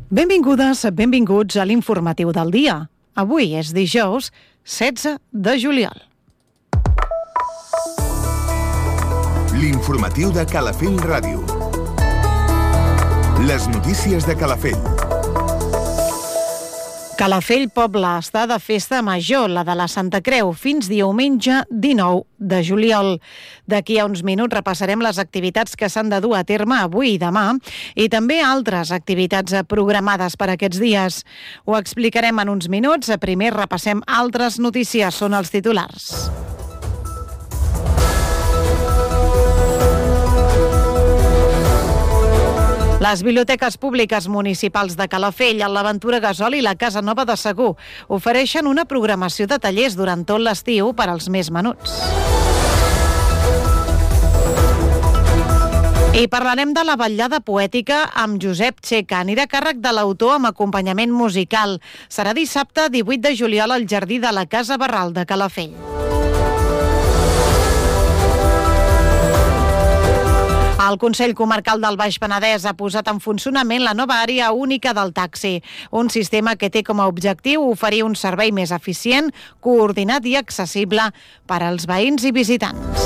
Benvingudes, benvinguts a l'informatiu del dia. Avui és dijous 16 de juliol. L'informatiu de Calafell Ràdio. Les notícies de Calafell. Calafell Poble està de festa major, la de la Santa Creu, fins diumenge 19 de juliol. D'aquí a uns minuts repassarem les activitats que s'han de dur a terme avui i demà i també altres activitats programades per aquests dies. Ho explicarem en uns minuts. Primer repassem altres notícies, són els titulars. Les biblioteques públiques municipals de Calafell, l'Aventura Gasol i la Casa Nova de Segur ofereixen una programació de tallers durant tot l'estiu per als més menuts. I parlarem de la vetllada poètica amb Josep Txeca. Anirà a càrrec de l'autor amb acompanyament musical. Serà dissabte 18 de juliol al jardí de la Casa Barral de Calafell. El Consell Comarcal del Baix Penedès ha posat en funcionament la nova àrea única del taxi, un sistema que té com a objectiu oferir un servei més eficient, coordinat i accessible per als veïns i visitants.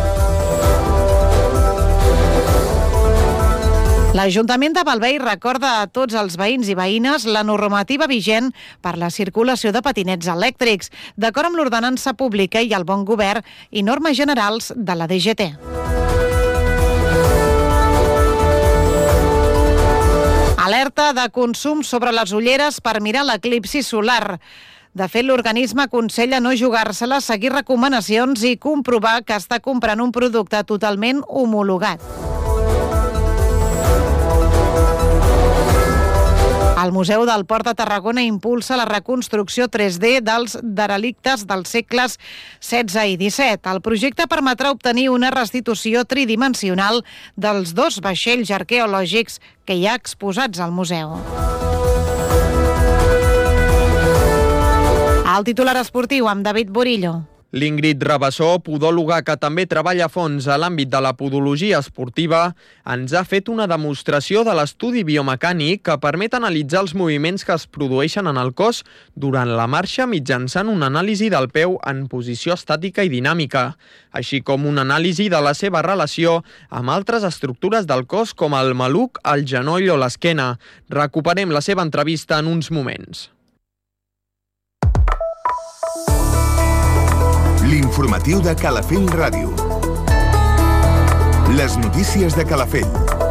L'Ajuntament de Bellvei recorda a tots els veïns i veïnes la normativa vigent per la circulació de patinets elèctrics, d'acord amb l'ordenança pública i el bon govern i normes generals de la DGT. Alerta de consum sobre les ulleres per mirar l'eclipsi solar. De fet, l'organisme aconsella no jugar-se-la, seguir recomanacions i comprovar que està comprant un producte totalment homologat. El Museu del Port de Tarragona impulsa la reconstrucció 3D dels derelictes dels segles XVI i XVII. El projecte permetrà obtenir una restitució tridimensional dels dos vaixells arqueològics que hi ha exposats al museu. El titular esportiu amb David Borillo. L'Ingrid Rabassó, podòloga que també treballa a fons a l'àmbit de la podologia esportiva, ens ha fet una demostració de l'estudi biomecànic que permet analitzar els moviments que es produeixen en el cos durant la marxa mitjançant una anàlisi del peu en posició estàtica i dinàmica, així com una anàlisi de la seva relació amb altres estructures del cos com el maluc, el genoll o l'esquena. Recuperem la seva entrevista en uns moments. L'informatiu de Calafell Ràdio. Les notícies de Calafell.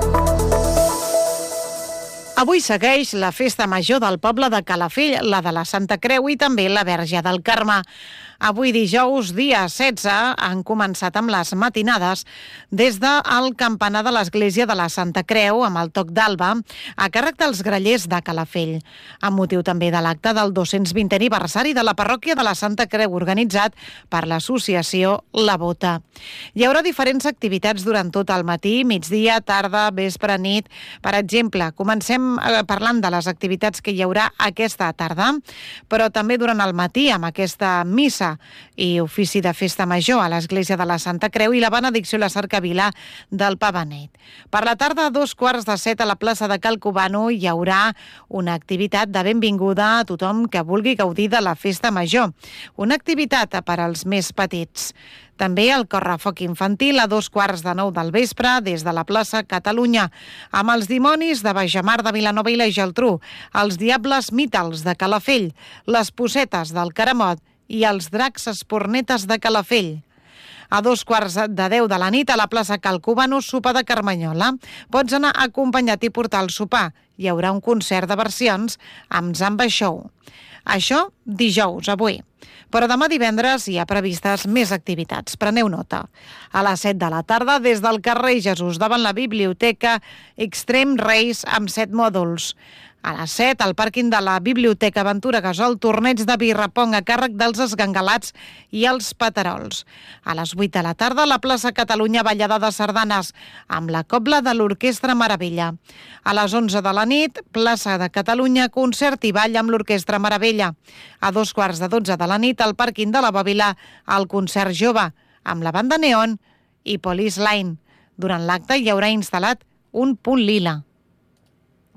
Avui segueix la festa major del poble de Calafell, la de la Santa Creu i també la Verge del Carme. Avui dijous, dia 16, han començat amb les matinades des del campanar de l'església de la Santa Creu, amb el toc d'alba, a càrrec dels grallers de Calafell, amb motiu també de l'acte del 220è aniversari de la parròquia de la Santa Creu, organitzat per l'associació La Bota. Hi haurà diferents activitats durant tot el matí, migdia, tarda, vespre, nit. Per exemple, comencem parlant de les activitats que hi haurà aquesta tarda, però també durant el matí amb aquesta missa i ofici de festa major a l'església de la Santa Creu i la benedicció i la cercavila del Papa Benet. Per la tarda, a 6:45 a la plaça de Cal Cubano hi haurà una activitat de benvinguda a tothom que vulgui gaudir de la festa major. Una activitat per als més petits. També el correfoc infantil a 8:45 del vespre des de la plaça Catalunya, amb els dimonis de Bajamar de Vilanova i la Geltrú, els diables mítals de Calafell, les possetes del Caramot i els dracs espornetes de Calafell. A 9:15 de la nit a la plaça Cal Cubano, sopar de Carmanyola. Pots anar acompanyat i portar el sopar. Hi haurà un concert de versions amb Zamba Show. Això dijous, avui. Però demà divendres hi ha previstes més activitats. Preneu nota. A les 7 de la tarda, des del carrer Jesús, davant la biblioteca Extreme Race amb 7 mòduls. A les 7, al pàrquing de la Biblioteca Aventura Gasol, torneig de birra-pong a càrrec dels esgangalats i els paterols. A les 8 de la tarda, a la plaça Catalunya, ballada de sardanes, amb la cobla de l'Orquestra Meravella. A les 11 de la nit, plaça de Catalunya, concert i ball amb l'Orquestra Meravella. A 2:15 de la nit, al pàrquing de la Bòbila, el concert jove, amb la banda Neon i Police Line. Durant l'acte hi haurà instal·lat un punt lila.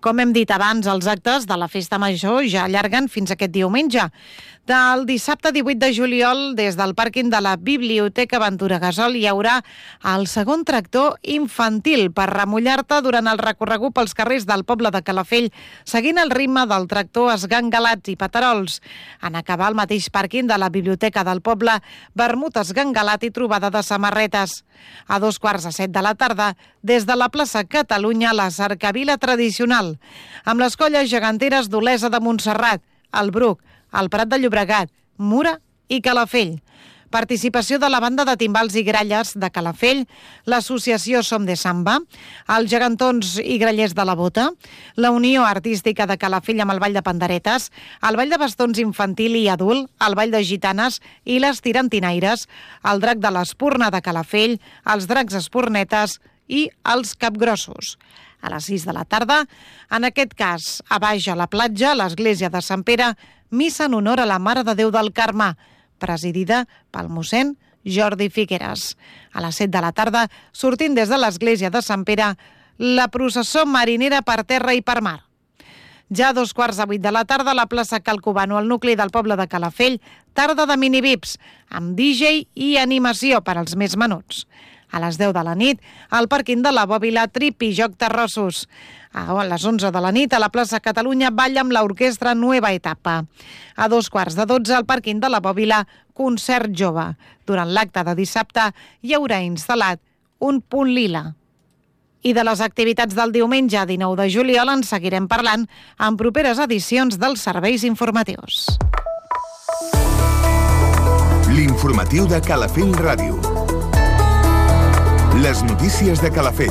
Com hem dit abans, els actes de la Festa Major ja allarguen fins aquest diumenge. Del dissabte 18 de juliol, des del pàrquing de la Biblioteca Ventura Gasol, hi haurà el segon tractor infantil per remullar-te durant el recorregut pels carrers del poble de Calafell, seguint el ritme del tractor esgangalats i paterols. En acabar el mateix pàrquing de la Biblioteca del poble, vermut esgangalat i trobada de samarretes. A 6:45 de la tarda, des de la plaça Catalunya, la cercavila tradicional, amb les colles geganteres d'Olesa de Montserrat, el Bruc, el Prat de Llobregat, Mura i Calafell. Participació de la banda de timbals i gralles de Calafell, l'associació Som de Samba, els gegantons i grallers de la Bota, la Unió Artística de Calafell amb el Ball de Panderetes, el Ball de Bastons infantil i adult, el Ball de Gitanes i les Tirantinaires, el Drac de l'Espurna de Calafell, els Dracs Espurnetes i els Capgrossos. A les 6 de la tarda, en aquest cas, a baix a la platja, a l'església de Sant Pere, missa en honor a la Mare de Déu del Carme, presidida pel mossèn Jordi Figueres. A les 7 de la tarda, sortint des de l'església de Sant Pere, la processó marinera per terra i per mar. Ja a 7:15 de la tarda, a la plaça Calcubano, al nucli del poble de Calafell, tarda de minivips, amb DJ i animació per als més menuts. A les 10 de la nit, al pàrquing de la Bòbila, trip i joc terrossos. A les 11 de la nit, a la plaça Catalunya, balla amb l'orquestra Nueva Etapa. A 11:45, al pàrquing de la Bòbila, concert jove. Durant l'acte de dissabte hi haurà instal·lat un punt lila. I de les activitats del diumenge 19 de juliol en seguirem parlant en properes edicions dels serveis informatius. L'informatiu de Calafell Ràdio. Les notícies de Calafell.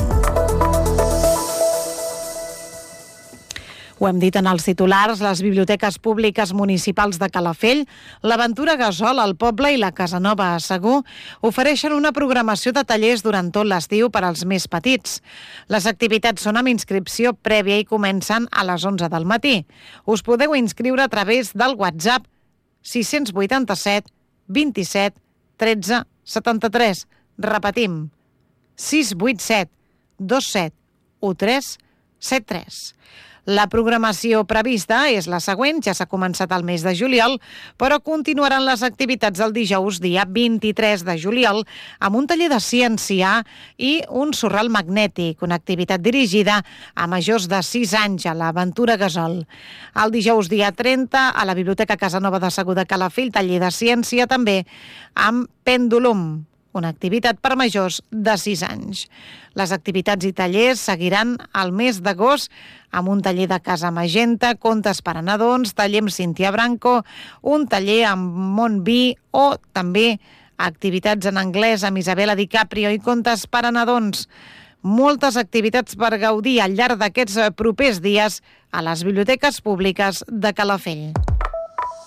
Ho hem dit en els titulars, les biblioteques públiques municipals de Calafell, l'Aventura Gasol al poble i la Casanova a Segur ofereixen una programació de tallers durant tot l'estiu per als més petits. Les activitats són amb inscripció prèvia i comencen a les 11 del matí. Us podeu inscriure a través del WhatsApp 687 27 13 73. Repetim, 687 27 13 73. La programació prevista és la següent, ja s'ha començat el mes de juliol, però continuaran les activitats el dijous dia 23 de juliol amb un taller de ciència i un sorral magnètic, una activitat dirigida a majors de 6 anys a l'Aventura Gasol. El dijous dia 30 a la Biblioteca Casanova de Segur de Calafell, taller de ciència també amb pèndulum, una activitat per majors de 6 anys. Les activitats i tallers seguiran al mes d'agost amb un taller de Casa Magenta, contes per a nadons, taller amb Cíntia Branco, un taller amb Montví o també activitats en anglès amb Isabela DiCaprio i contes per a nadons. Moltes activitats per gaudir al llarg d'aquests propers dies a les biblioteques públiques de Calafell.